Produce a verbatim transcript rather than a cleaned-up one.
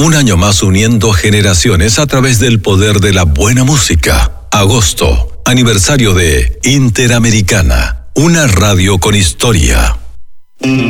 Un año más uniendo generaciones a través del poder de la buena música. Agosto, aniversario de Interamericana, una radio con historia.